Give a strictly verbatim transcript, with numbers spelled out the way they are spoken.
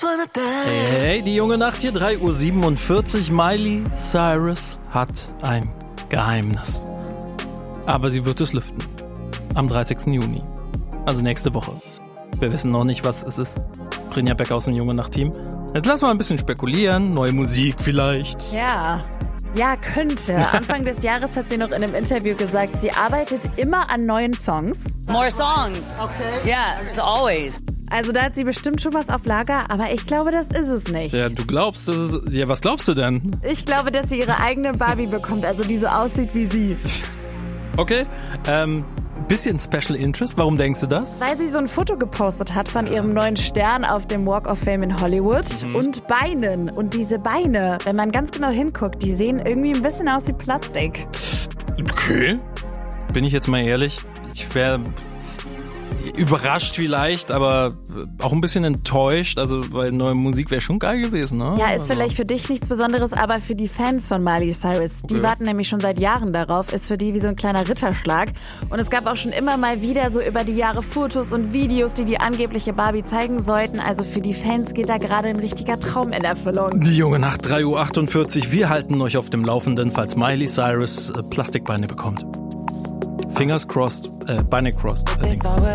Hey, hey, die junge Nacht hier, drei Uhr siebenundvierzig. Miley Cyrus hat ein Geheimnis. Aber sie wird es lüften. Am dreißigsten Juni. Also nächste Woche. Wir wissen noch nicht, was es ist. Brinja Beck aus dem Junge Nacht-Team. Jetzt lass mal ein bisschen spekulieren. Neue Musik vielleicht. Ja. Ja, könnte. Anfang des Jahres hat sie noch in einem Interview gesagt, sie arbeitet immer an neuen Songs. More songs. Okay. Yeah, it's always. Also da hat sie bestimmt schon was auf Lager, aber ich glaube, das ist es nicht. Ja, du glaubst, das ist... Ja, was glaubst du denn? Ich glaube, dass sie ihre eigene Barbie bekommt, also die so aussieht wie sie. Okay, ähm... bisschen Special Interest. Warum denkst du das? Weil sie so ein Foto gepostet hat von ihrem neuen Stern auf dem Walk of Fame in Hollywood mhm. und Beinen. Und diese Beine, wenn man ganz genau hinguckt, die sehen irgendwie ein bisschen aus wie Plastik. Okay. Bin ich jetzt mal ehrlich, ich wäre überrascht vielleicht, aber auch ein bisschen enttäuscht, also weil neue Musik wäre schon geil gewesen, ne? Ja, ist also. Vielleicht für dich nichts Besonderes, aber für die Fans von Miley Cyrus, die okay. warten nämlich schon seit Jahren darauf, ist für die wie so ein kleiner Ritterschlag. Und es gab auch schon immer mal wieder so über die Jahre Fotos und Videos, die die angebliche Barbie zeigen sollten. Also für die Fans geht da gerade ein richtiger Traum in Erfüllung. Die junge Nacht, drei Uhr achtundvierzig. Wir halten euch auf dem Laufenden, falls Miley Cyrus äh, Plastikbeine bekommt. Fingers crossed, äh, Beine crossed. Äh,